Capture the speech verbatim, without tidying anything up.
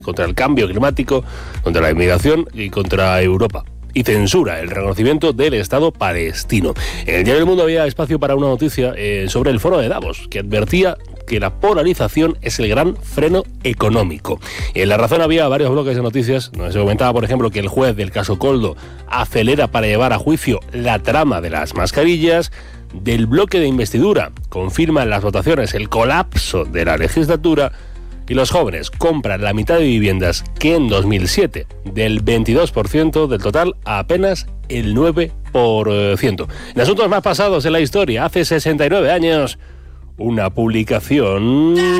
contra el cambio climático, contra la inmigración y contra Europa. Y censura el reconocimiento del Estado palestino. En el Diario del Mundo había espacio para una noticia eh, sobre el foro de Davos, que advertía que la polarización es el gran freno económico. En La Razón había varios bloques de noticias donde se comentaba, por ejemplo, que el juez del caso Koldo acelera para llevar a juicio la trama de las mascarillas. Del bloque de investidura confirman las votaciones el colapso de la legislatura. Y los jóvenes compran la mitad de viviendas que en dos mil siete, del veintidós por ciento del total a apenas el nueve por ciento. En asuntos más pasados en la historia, hace sesenta y nueve años, una publicación